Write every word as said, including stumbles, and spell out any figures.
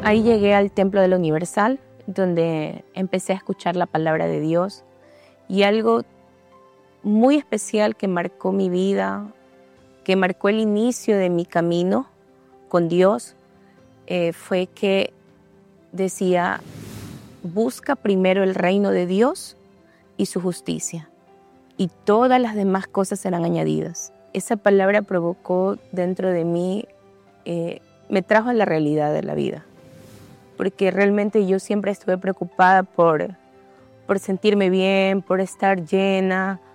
Ahí llegué al Templo de la Universal, donde empecé a escuchar la palabra de Dios, y algo muy especial que marcó mi vida, que marcó el inicio de mi camino con Dios, eh, fue que decía: busca primero el reino de Dios y su justicia, y todas las demás cosas serán añadidas. Esa palabra provocó dentro de mí, eh, me trajo a la realidad de la vida, porque realmente yo siempre estuve preocupada por, por sentirme bien, por estar llena,